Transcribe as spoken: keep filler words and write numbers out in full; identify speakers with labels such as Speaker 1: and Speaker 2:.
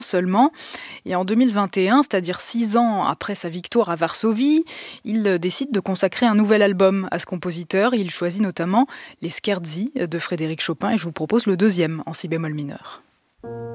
Speaker 1: seulement. Et en deux mille vingt et un, c'est-à-dire six ans après sa victoire à Varsovie, il euh, décide de consacrer un nouvel album à ce compositeur. Il choisit notamment les Scherzi de Frédéric Chopin et je vous propose le deuxième en si bémol mineur.